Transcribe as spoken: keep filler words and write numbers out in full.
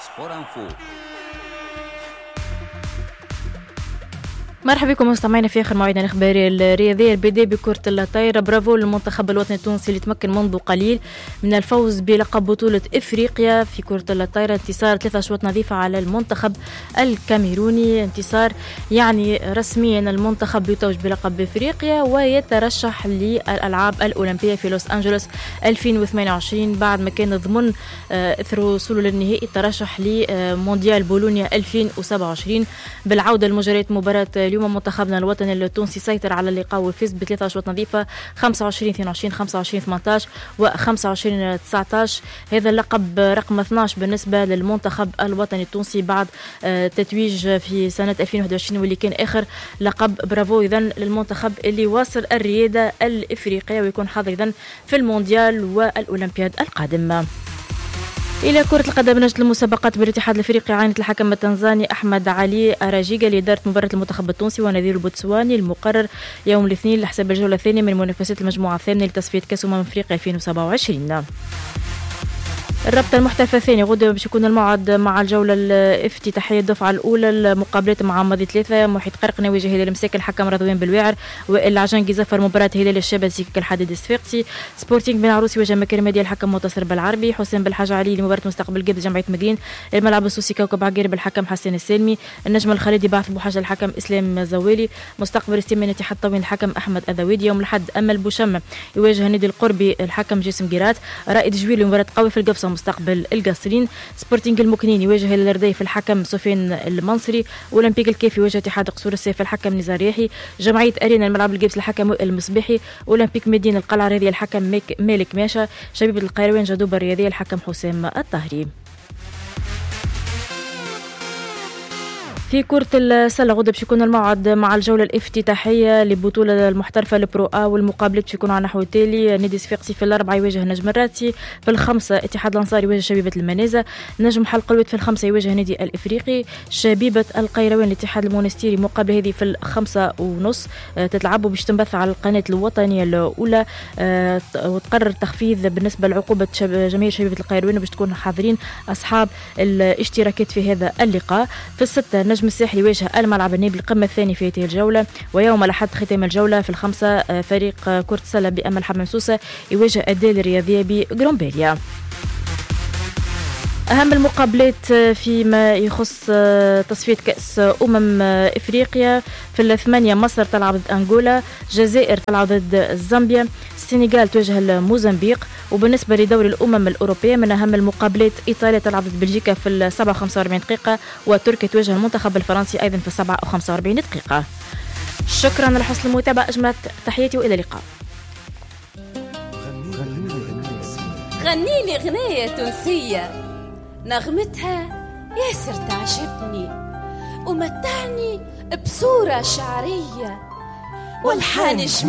سبور انفو. مرحبا بكم مستمعينا في اخر موعدنا الاخباري الرياضيه. البدايه بكره الطايره. برافو للمنتخب الوطني التونسي اللي تمكن منذ قليل من الفوز بلقب بطوله افريقيا في كره الطايره. انتصار ثلاثة اشواط نظيفه على المنتخب الكاميروني. انتصار يعني رسميا المنتخب يتوج بلقب افريقيا ويترشح للالعاب الاولمبيه في لوس انجلوس ألفين وثمانية وعشرين بعد ما كان ضمن اثر وصوله للنهائي الترشح لمونديال بولونيا ألفين وسبعة وعشرين. بالعوده لمجريات مباراه اليوم منتخبنا الوطني التونسي سيطر على اللقاء وفاز بثلاثة أشواط نظيفة خمسة وعشرين اثنين وعشرين خمسة وعشرين ثمانية عشر و خمسة وعشرين تسعة عشر. هذا اللقب رقم اثني عشر بالنسبة للمنتخب الوطني التونسي بعد تتويج في سنة ألفين وواحد وعشرين واللي كان آخر لقب. برافو إذن للمنتخب اللي واصل الريادة الإفريقية ويكون حاضر إذن في المونديال والأولمبياد القادم. إلى كرة القدم. نجد المسابقات بالاتحاد الافريقي عانت الحكم التنزاني أحمد علي أراجيغا لإدارة مباراة المنتخب التونسي ونظير البوتسواني المقرر يوم الاثنين لحساب الجولة الثانية من منافسات المجموعة الثامنة لتصفية كأس أمم أفريقيا ألفين وسبعة وعشرين. الرابطة المحترفة الثانية غدا باش يكون الموعد مع الجولة الافتتاحية الدفعة الأولى المقابلات مع ماضي ثلاثة. محيط قرقنة يواجه هلال المساك الحكم رضوان بالواعر، والعجنقي زفر مباراة هلال الشابة سيكك الحديد الصفاقسي. سبورتينغ بن عروسي يواجه مكرم مديا الحكم منتصر بالعربي. حسين بالحاج علي لمباراة مستقبل قبل جمعية مدين. الملعب السوسي كوكب عقارب الحكم حسين السالمي. النجم الخالدي بعث بوحاجة الحكم إسلام زوالي. مستقبل استيمان اتحاد طوين الحكم أحمد أذويدي. يوم الأحد أمل بوشم يواجه نادي القربي الحكم جاسم قيرات. رائد جويل لمباراة قوي في القفصة مستقبل القصرين. سبورتينغ المكنين يواجه الرديف الحكم سفيان المنصري. اولمبيك الكيف يواجه اتحاد قصور السيف الحكم نزار ياحي. جمعيه ارينا الملعب القبس الحكم المصباحي. اولمبيك مدينه القلعه الرياضيه الحكم مالك ماشا. شبيبه القيروان جدوبه الرياضيه الحكم حسام الطاهري. في كرة السلة غدا باش يكون الموعد مع الجولة الافتتاحية لبطولة المحترفة البرو ا والمقابلات باش يكونوا على النحو التالي. نادي صفاقسي في الأربعة يواجه نجم الراتي، في الخمسة اتحاد الأنصار يواجه شبيبة المنازة، نجم حلق الود في الخمسة يواجه نادي الإفريقي، شبيبة القيروان الاتحاد المونستيري. مقابلة هذه في الخمسة ونص تتلعبوا باش تنبث على القناة الوطنية الأولى، وتقرر تخفيض بالنسبة لعقوبة جماهير شبيبة القيروان باش تكون حاضرين أصحاب الاشتراكات في هذا اللقاء. في الستة نجم الساحل يواجه الملعب النيب القمة الثاني في هذه الجولة. ويوم الأحد ختام الجولة في الخمسة فريق كرة السلة بأمل حمام سوسة يواجه الدال الرياضية بجرومبيليا. أهم المقابلات فيما يخص تصفية كأس أمم إفريقيا في الثمانية مصر تلعب ضد أنغولا، الجزائر تلعب ضد زامبيا، السنغال تواجه الموزمبيق. وبالنسبة لدوري الأمم الأوروبية من أهم المقابلات إيطاليا تلعب ضد بلجيكا في السبعة وخمسة وأربعين دقيقة، وتركيا تواجه المنتخب الفرنسي أيضا في السبعة وخمسة وأربعين دقيقة. شكرا لحسن المتابعة، أجمل تحياتي وإلى اللقاء. غنيلي غناية تونسية نغمتها ياسر تعجبني ومتعني بصورة شعرية والحان